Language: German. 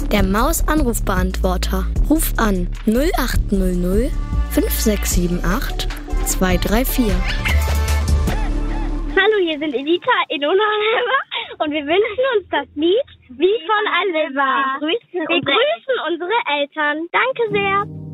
Der Maus-Anrufbeantworter. Ruf an 0800 5678 234. Hallo, hier sind Edita, Ilona und Eva und wir wünschen uns das Lied Wie von Aleva. Wir grüßen unsere Eltern. Danke sehr.